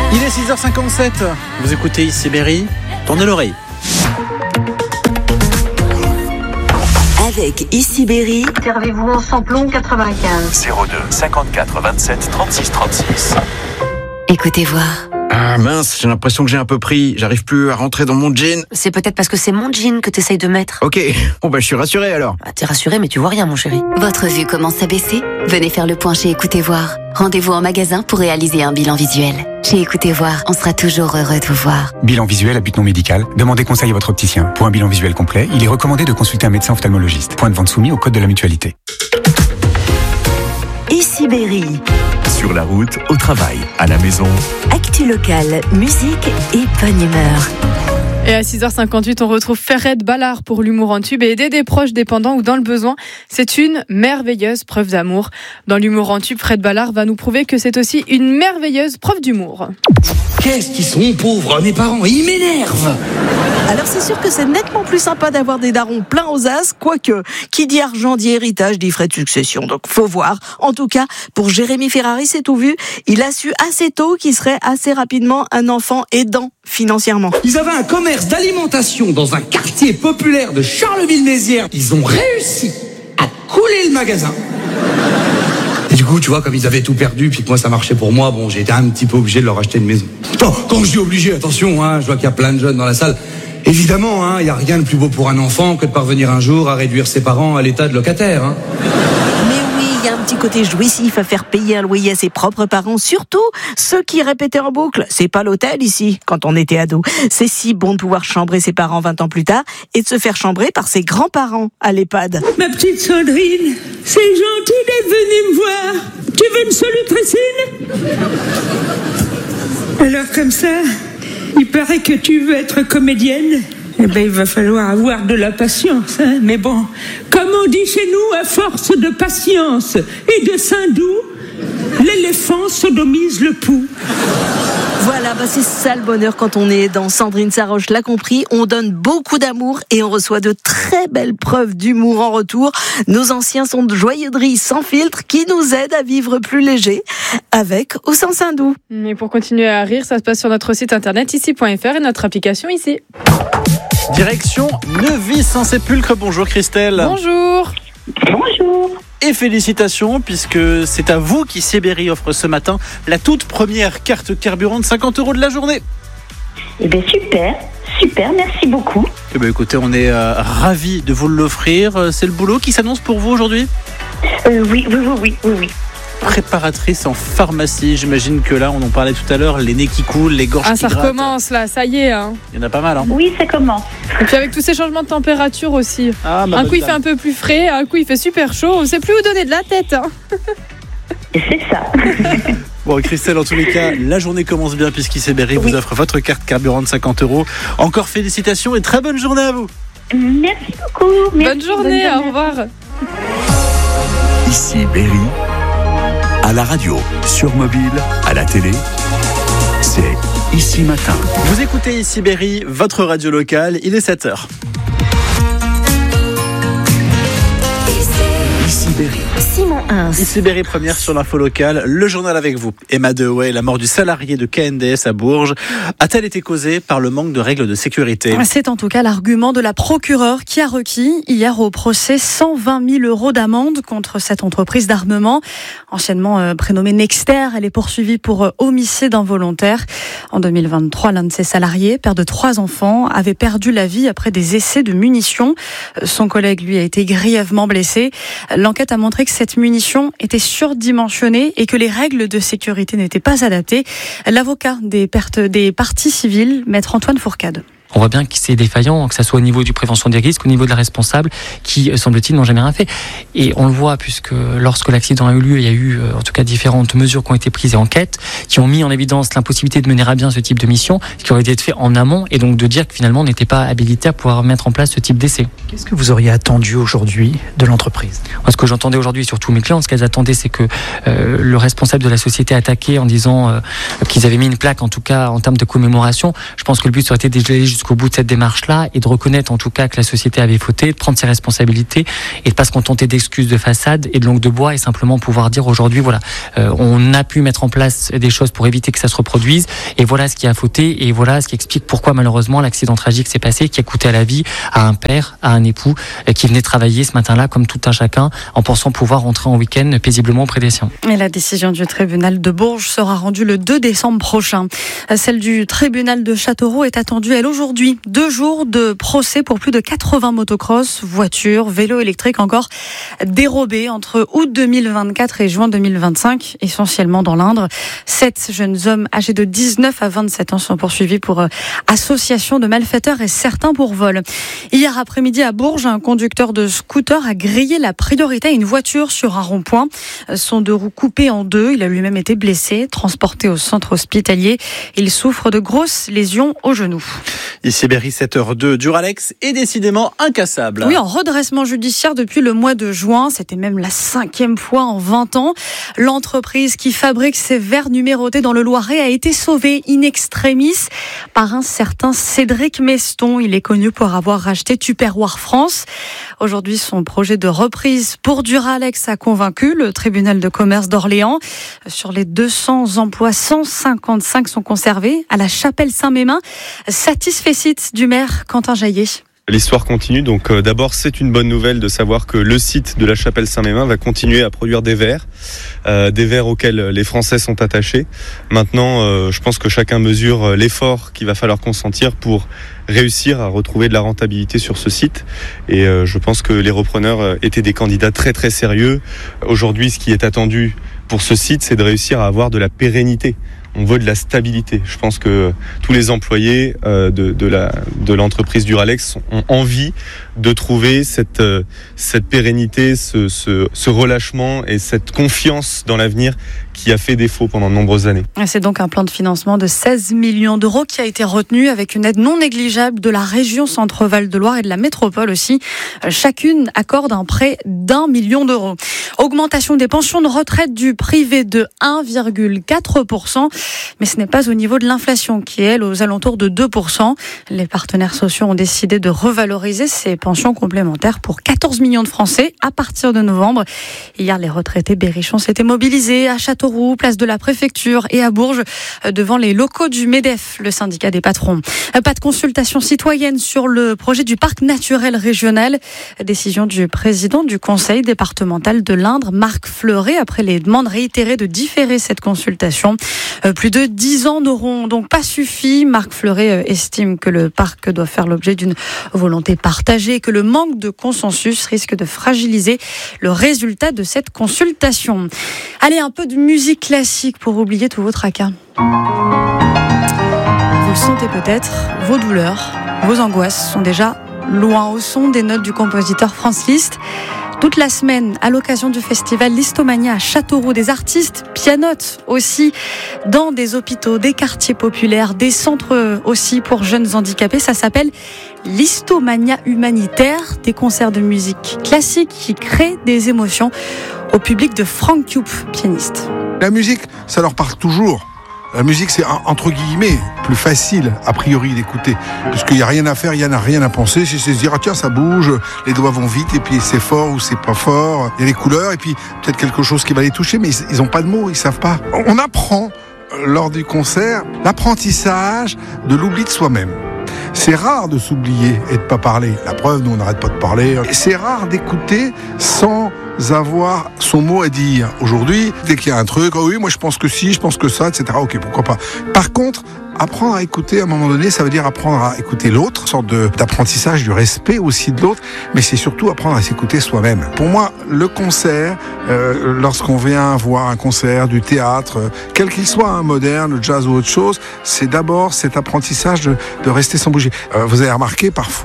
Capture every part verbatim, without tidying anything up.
Il est six heures cinquante-sept, vous écoutez ici Berry, tournez l'oreille. Avec Ici Berry, servez-vous en samplon quatre-vingt-quinze. zéro deux cinquante-quatre vingt-sept trente-six trente-six. écoutez voir. Ah mince, j'ai l'impression que j'ai un peu pris, j'arrive plus à rentrer dans mon jean. C'est peut-être parce que c'est mon jean que t'essayes de mettre. Ok, bon bah je suis rassuré alors. Ah, t'es rassuré mais tu vois rien mon chéri. Votre vue commence à baisser ? Venez faire le point chez Écoutez Voir. Rendez-vous en magasin pour réaliser un bilan visuel. Chez Écoutez Voir, on sera toujours heureux de vous voir. Bilan visuel à but non médical. Demandez conseil à votre opticien. Pour un bilan visuel complet, il est recommandé de consulter un médecin ophtalmologiste. Point de vente soumis au code de la mutualité. Ici Berry. Sur la route, au travail, à la maison. Actu locale, musique et bonne humeur. Et à six heures cinquante-huit, on retrouve Ferred Ballard pour l'humour en tube et aider des proches dépendants ou dans le besoin. C'est une merveilleuse preuve d'amour. Dans l'humour en tube, Ferred Ballard va nous prouver que c'est aussi une merveilleuse preuve d'humour. Qu'est-ce qu'ils sont pauvres, mes parents, ils m'énervent. Alors c'est sûr que c'est nettement plus sympa d'avoir des darons pleins aux as, quoique, qui dit argent dit héritage, dit frais de succession, donc faut voir. En tout cas, pour Jérémy Ferrari, c'est tout vu, il a su assez tôt qu'il serait assez rapidement un enfant aidant financièrement. Ils avaient un commerce d'alimentation dans un quartier populaire de Charleville-Mézières. Ils ont réussi à couler le magasin. Et du coup, tu vois, comme ils avaient tout perdu, puis que moi ça marchait pour moi, bon, j'ai été un petit peu obligé de leur acheter une maison. Attends, quand je dis obligé, attention, hein, je vois qu'il y a plein de jeunes dans la salle. Évidemment, hein, il n'y a rien de plus beau pour un enfant que de parvenir un jour à réduire ses parents à l'état de locataire. Hein. Mais oui, il y a un petit côté jouissif à faire payer un loyer à ses propres parents, surtout ceux qui répétaient en boucle. C'est pas l'hôtel ici, quand on était ado. C'est si bon de pouvoir chambrer ses parents vingt ans plus tard et de se faire chambrer par ses grands-parents à l'EHPAD. Ma petite Sandrine, c'est gentil d'être venue me voir. Tu veux une solutricine ? Alors comme ça, il paraît que tu veux être comédienne. Eh ben, il va falloir avoir de la patience, hein. Mais bon, comme on dit chez nous, à force de patience et de sein doux, l'éléphant sodomise le pouls. Voilà, bah c'est ça le bonheur quand on est dans Sandrine Saroche l'a compris. On donne beaucoup d'amour et on reçoit de très belles preuves d'humour en retour. Nos anciens sont de joyeuserie sans filtre qui nous aident à vivre plus léger, avec ou sans sein doux. Et pour continuer à rire, ça se passe sur notre site internet ici point f r et notre application ici. Direction Neuvy-Saint-Sépulcre. Bonjour Christelle. Bonjour. Bonjour. Et félicitations, puisque c'est à vous qu'Ici Berry offre ce matin la toute première carte carburant de cinquante euros de la journée. Eh bien super, super, merci beaucoup. Eh bien, écoutez, on est euh, ravis de vous l'offrir. C'est le boulot qui s'annonce pour vous aujourd'hui ? Euh, oui, oui, oui, oui, oui, oui. Préparatrice en pharmacie, j'imagine que là, on en parlait tout à l'heure, les nez qui coulent, les gorges Ah, qui ça grattent. recommence là, ça y est. Hein. Il y en a pas mal. Hein. Oui, ça commence. Et puis avec tous ces changements de température aussi. Ah, bah, un bah, coup il bah. fait un peu plus frais, un coup il fait super chaud, on ne sait plus où donner de la tête. Hein. Et c'est ça. Bon, Christelle, en tous les cas, la journée commence bien puisqu'Ici Berry Oui. vous offre votre carte carburant de cinquante euros. Encore félicitations et très bonne journée à vous. Merci beaucoup. Merci, Bonne journée, au revoir. Ici Berry, à la radio, sur mobile, à la télé, c'est Ici Matin. Vous écoutez Ici Berry, votre radio locale, il est sept heures. Ici Berry. Simon Hins. Ici Berry, première sur l'info locale, le journal avec vous. Emma Dehouet, la mort du salarié de K N D S à Bourges, a-t-elle été causée par le manque de règles de sécurité ? C'est en tout cas l'argument de la procureure qui a requis hier au procès cent vingt mille euros d'amende contre cette entreprise d'armement. Anciennement euh, prénommée Nexter, elle est poursuivie pour euh, homicide involontaire. En deux mille vingt-trois, l'un de ses salariés, père de trois enfants, avait perdu la vie après des essais de munitions. Son collègue, lui, a été grièvement blessé. L'enquête a montré que cette munition était surdimensionnée et que les règles de sécurité n'étaient pas adaptées. L'avocat des pertes des parties civiles, maître Antoine Fourcade. On voit bien que c'est défaillant, que ça soit au niveau du prévention des risques, au niveau de la responsable, qui, semble-t-il, n'ont jamais rien fait. Et on le voit, puisque lorsque l'accident a eu lieu, il y a eu, en tout cas, différentes mesures qui ont été prises et enquêtes, qui ont mis en évidence l'impossibilité de mener à bien ce type de mission, ce qui aurait dû être fait en amont, et donc de dire que finalement, on n'était pas habilité à pouvoir mettre en place ce type d'essai. Qu'est-ce que vous auriez attendu aujourd'hui de l'entreprise ? Moi, ce que j'entendais aujourd'hui, surtout mes clients, ce qu'elles attendaient, c'est que euh, le responsable de la société attaqué en disant euh, qu'ils avaient mis une plaque, en tout cas, en termes de commémoration. Je pense que le but aurait été déjà jusqu'au bout de cette démarche-là et de reconnaître en tout cas que la société avait fauté, de prendre ses responsabilités et de pas se contenter d'excuses de façade et de langue de bois et simplement pouvoir dire aujourd'hui voilà, euh, on a pu mettre en place des choses pour éviter que ça se reproduise et voilà ce qui a fauté et voilà ce qui explique pourquoi malheureusement l'accident tragique s'est passé, qui a coûté à la vie à un père, à un époux euh, qui venait travailler ce matin-là comme tout un chacun en pensant pouvoir rentrer en week-end paisiblement auprès des siens. Et la décision du tribunal de Bourges sera rendue le deux décembre prochain. Celle du tribunal de Châteauroux est attendue, elle, aujourd'hui. Deux jours de procès pour plus de quatre-vingts motocross, voitures, vélos électriques encore dérobés entre août deux mille vingt-quatre et juin deux mille vingt-cinq, essentiellement dans l'Indre. Sept jeunes hommes âgés de dix-neuf à vingt-sept ans sont poursuivis pour euh, association de malfaiteurs et certains pour vol. Hier après-midi à Bourges, un conducteur de scooter a grillé la priorité à une voiture sur un rond-point. Son deux roues coupées en deux, il a lui-même été blessé, transporté au centre hospitalier. Il souffre de grosses lésions au genou. Ici Berry, sept heures deux, Duralex est décidément incassable. Oui, en redressement judiciaire depuis le mois de juin, c'était même la cinquième fois en vingt ans. L'entreprise qui fabrique ces verres numérotés dans le Loiret a été sauvée in extremis par un certain Cédric Meston. Il est connu pour avoir racheté Tupperware France. Aujourd'hui, son projet de reprise pour Duralex a convaincu le tribunal de commerce d'Orléans. Sur les deux cents emplois, cent cinquante-cinq sont conservés à la Chapelle Saint-Mémin. Satisfait du maire Quentin Jaillet. L'histoire continue, donc euh, d'abord c'est une bonne nouvelle de savoir que le site de la Chapelle Saint-Mémin va continuer à produire des verres, euh, des verres auxquels les Français sont attachés. Maintenant, euh, je pense que chacun mesure l'effort qu'il va falloir consentir pour réussir à retrouver de la rentabilité sur ce site. Et euh, je pense que les repreneurs étaient des candidats très très sérieux. Aujourd'hui, ce qui est attendu pour ce site, c'est de réussir à avoir de la pérennité. On veut de la stabilité. Je pense que tous les employés euh, de, de, la, de l'entreprise Duralex ont envie de trouver cette, euh, cette pérennité, ce, ce, ce relâchement et cette confiance dans l'avenir qui a fait défaut pendant de nombreuses années. C'est donc un plan de financement de seize millions d'euros qui a été retenu avec une aide non négligeable de la région Centre-Val de Loire et de la métropole aussi. Chacune accorde un prêt d'un million d'euros. Augmentation des pensions de retraite du privé de un virgule quatre pour cent. Mais ce n'est pas au niveau de l'inflation qui est, elle, aux alentours de deux pour cent. Les partenaires sociaux ont décidé de revaloriser ces pensions complémentaires pour quatorze millions de Français à partir de novembre. Hier, les retraités berrichons s'étaient mobilisés à Châteauroux, place de la préfecture et à Bourges, devant les locaux du MEDEF, le syndicat des patrons. Pas de consultation citoyenne sur le projet du parc naturel régional. Décision du président du conseil départemental de l'Indre, Marc Fleuret, après les demandes réitérées de différer cette consultation. Plus de dix ans n'auront donc pas suffi. Marc Fleuret estime que le parc doit faire l'objet d'une volonté partagée et que le manque de consensus risque de fragiliser le résultat de cette consultation. Allez, un peu de musique classique pour oublier tous vos tracas. Vous le sentez peut-être, vos douleurs, vos angoisses sont déjà loin au son des notes du compositeur Franz Liszt. Toute la semaine, à l'occasion du festival Listomania à Châteauroux, des artistes pianotent aussi dans des hôpitaux, des quartiers populaires, des centres aussi pour jeunes handicapés. Ça s'appelle Listomania humanitaire, des concerts de musique classique qui créent des émotions au public de Frank Cube, pianiste. La musique, ça leur parle toujours. La musique, c'est entre guillemets plus facile a priori d'écouter, puisqu'il n'y a rien à faire, il n'y a rien à penser. C'est se dire ah tiens ça bouge, les doigts vont vite et puis c'est fort ou c'est pas fort. Il y a les couleurs et puis peut-être quelque chose qui va les toucher, mais ils n'ont pas de mots, ils savent pas. On apprend lors du concert l'apprentissage de l'oubli de soi-même. C'est rare de s'oublier et de pas parler. La preuve, nous on n'arrête pas de parler. Et c'est rare d'écouter sans avoir son mot à dire. Aujourd'hui, dès qu'il y a un truc, oh oui, moi je pense que si, je pense que ça, et cetera. Ok, pourquoi pas. Par contre, apprendre à écouter à un moment donné, ça veut dire apprendre à écouter l'autre, une sorte de, d'apprentissage du respect aussi de l'autre, mais c'est surtout apprendre à s'écouter soi-même. Pour moi, le concert, euh, lorsqu'on vient voir un concert, du théâtre, euh, quel qu'il soit, hein, moderne, le jazz ou autre chose, c'est d'abord cet apprentissage de, de rester sans bouger. Euh, vous avez remarqué, parfois,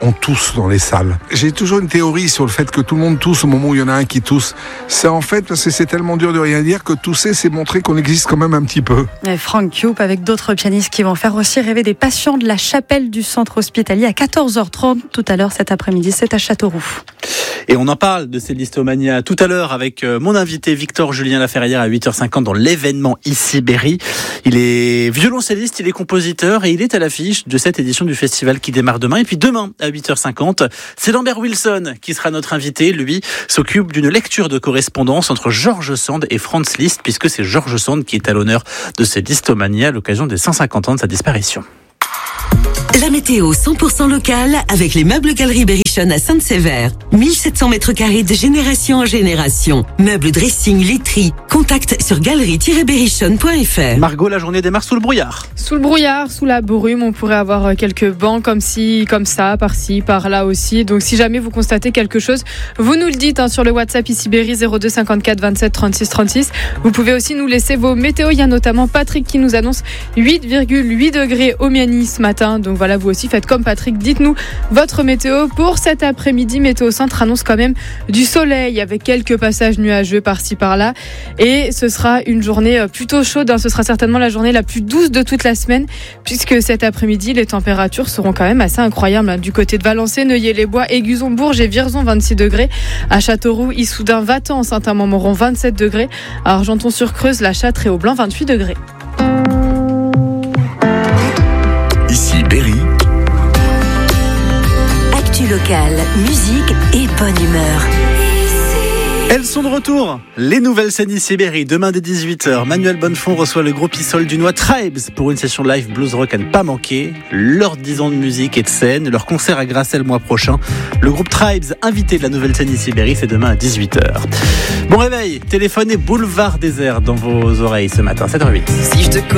on tousse dans les salles. J'ai toujours une théorie sur le fait que tout le monde tousse au moment où il y en a un qui tousse. C'est en fait parce que c'est tellement dur de rien dire que tousser, c'est montrer qu'on existe quand même un petit peu. Et Frank Coupe avec d'autres pianistes qui vont faire aussi rêver des patients de la chapelle du centre hospitalier à quatorze heures trente tout à l'heure cet après-midi. C'est à Châteauroux. Et on en parle de ces listomanias tout à l'heure avec mon invité Victor Julien Laferrière à huit heures cinquante dans l'événement Ici Berry. Il est violoncelliste, il est compositeur et il est à l'affiche de cette édition du festival qui démarre demain. Et puis demain à huit heures cinquante, c'est Lambert Wilson qui sera notre invité. Lui s'occupe d'une lecture de correspondance entre George Sand et Franz Liszt, puisque c'est George Sand qui est à l'honneur de ces listomanias à l'occasion des cent cinquante ans de sa disparition. La météo cent pour cent locale avec les meubles Galerie Berrichon à Sainte-Sévère. mille sept cents mètres carrés de génération en génération. Meubles dressing, literie. Contact sur galerie tiret berrichon point f r. Margot, la journée démarre sous le brouillard. Sous le brouillard, sous la brume, on pourrait avoir quelques bancs comme ci, comme ça, par-ci, par-là aussi. Donc si jamais vous constatez quelque chose, vous nous le dites hein, sur le WhatsApp Ici Berry zéro deux cinquante-quatre vingt-sept trente-six trente-six. Vous pouvez aussi nous laisser vos météos. Il y a notamment Patrick qui nous annonce huit virgule huit degrés au Miani ce matin. Donc voilà, vous aussi faites comme Patrick. Dites-nous votre météo pour cet après-midi. Météo Centre annonce quand même du soleil avec quelques passages nuageux par-ci par-là. Et ce sera une journée plutôt chaude. Hein. Ce sera certainement la journée la plus douce de toute la semaine puisque cet après-midi, les températures seront quand même assez incroyables. Hein. Du côté de Valençay, Neuilly-les-Bois, Aiguzon, Bourges et Vierzon, vingt-six degrés. À Châteauroux, Issoudun, Vatan, Saint-Amand-Montron, vingt-sept degrés. À Argenton-sur-Creuse, La Châtre et Au Blanc, vingt-huit degrés. Ici Berry. Actu locale, musique et bonne humeur. Elles sont de retour, les nouvelles scènes Ici Berry. Demain dès dix-huit heures, Manuel Bonnefond reçoit le groupe Issol Dunois Tribes pour une session live blues rock à ne pas manquer. Leurs dix ans de musique et de scène, leur concert à Grasset le mois prochain. Le groupe Tribes, invité de la nouvelle scène Ici Berry, c'est demain à dix-huit heures. Bon réveil, téléphone et boulevard désert dans vos oreilles ce matin, sept heures zéro huit. Si je te